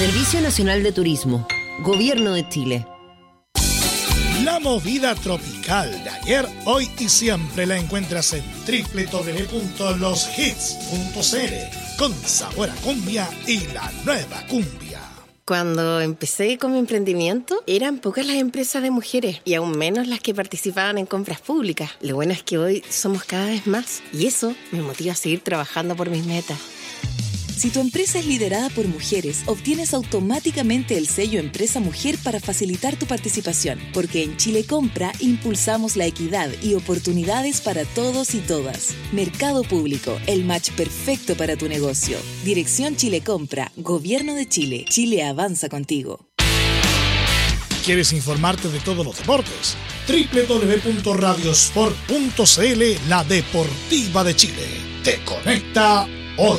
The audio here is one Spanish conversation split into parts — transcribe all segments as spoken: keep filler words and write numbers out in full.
Servicio Nacional de Turismo, Gobierno de Chile. La movida tropical de ayer, hoy y siempre la encuentras en doble u doble u doble u punto los hits punto c l, con sabor a cumbia y la nueva cumbia. Cuando empecé con mi emprendimiento, eran pocas las empresas de mujeres y aún menos las que participaban en compras públicas. Lo bueno es que hoy somos cada vez más y eso me motiva a seguir trabajando por mis metas. Si tu empresa es liderada por mujeres, obtienes automáticamente el sello Empresa Mujer para facilitar tu participación, porque en Chile Compra impulsamos la equidad y oportunidades para todos y todas. Mercado Público, el match perfecto para tu negocio. Dirección Chile Compra, Gobierno de Chile. Chile avanza contigo. ¿Quieres informarte de todos los deportes? doble u doble u doble u punto radiosport punto c l, la deportiva de Chile. Te conecta hoy.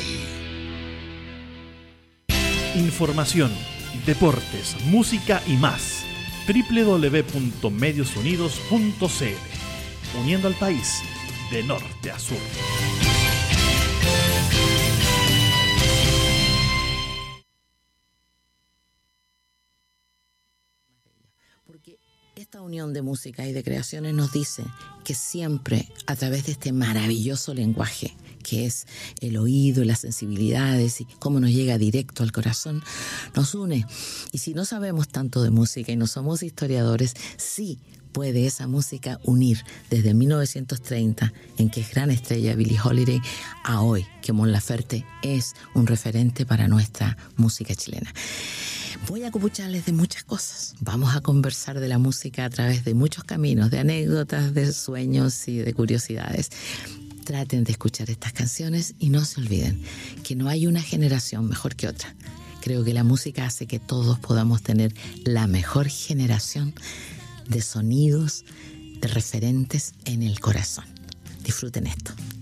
Información, deportes, música y más. doble u doble u doble u punto medios unidos punto c l. Uniendo al país de norte a sur. Porque esta unión de música y de creaciones nos dice que siempre, a través de este maravilloso lenguaje que es el oído y las sensibilidades y cómo nos llega directo al corazón, nos une. Y si no sabemos tanto de música y no somos historiadores, sí puede esa música unir desde mil novecientos treinta, en que es gran estrella Billie Holiday, a hoy, que Mon Laferte es un referente para nuestra música chilena. Voy a copucharles de muchas cosas. Vamos a conversar de la música a través de muchos caminos, de anécdotas, de sueños y de curiosidades. Traten de escuchar estas canciones y no se olviden que no hay una generación mejor que otra. Creo que la música hace que todos podamos tener la mejor generación de sonidos, de referentes en el corazón. Disfruten esto.